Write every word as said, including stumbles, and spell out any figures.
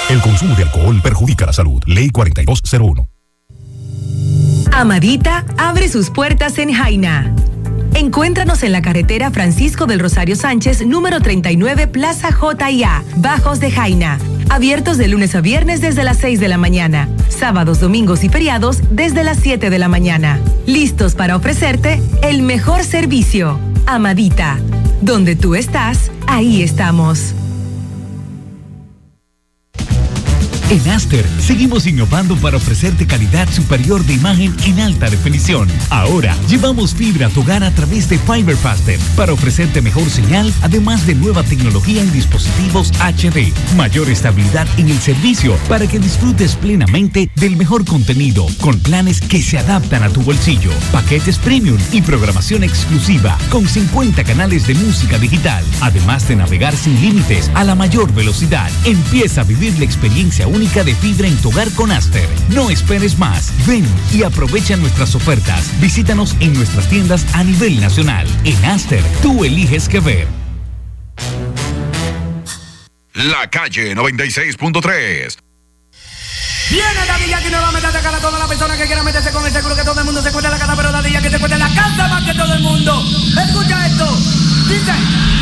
El consumo de alcohol perjudica la salud. Ley cuarenta y dos cero uno. Amadita abre sus puertas en Jaina. Encuéntranos en la carretera Francisco del Rosario Sánchez, número treinta y nueve, Plaza J y A, Bajos de Jaina. Abiertos de lunes a viernes desde las seis de la mañana. Sábados, domingos y feriados desde las siete de la mañana. Listos para ofrecerte el mejor servicio. Amadita. Donde tú estás, ahí estamos. En Aster seguimos innovando para ofrecerte calidad superior de imagen en alta definición. Ahora llevamos fibra a tu hogar a través de Fiberfaster para ofrecerte mejor señal, además de nueva tecnología en dispositivos H D, mayor estabilidad en el servicio para que disfrutes plenamente del mejor contenido con planes que se adaptan a tu bolsillo, paquetes premium y programación exclusiva con cincuenta canales de música digital, además de navegar sin límites a la mayor velocidad. Empieza a vivir la experiencia única de fibra en tu hogar con Aster. No esperes más. Ven y aprovecha nuestras ofertas. Visítanos en nuestras tiendas a nivel nacional. En Aster, tú eliges qué ver. La Calle noventa y seis punto tres. Viene Daddy Yankee nuevamente a atacar a todas las personas que quieran meterse con el seguro, que todo el mundo se cuenta en la casa, pero Daddy Yankee se cuenta en la casa más que todo el mundo. Escucha esto. Dice...